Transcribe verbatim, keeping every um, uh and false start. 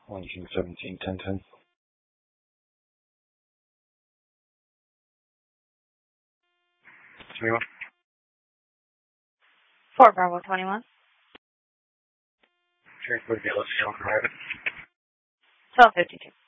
nineteen seventeen, ten ten. twenty-one. four Bravo twenty-one. Transport vehicle, private. twelve fifty-two.